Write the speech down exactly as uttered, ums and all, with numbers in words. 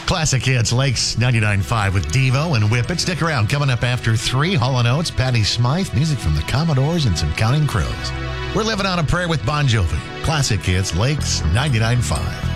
Classic Hits, Lakes ninety-nine point five with Devo and Whip It. Stick around. Coming up after three, Hall and Oates, Patti Smythe, music from the Commodores, and some Counting Crows. We're living on a prayer with Bon Jovi. Classic Hits, Lakes ninety-nine point five.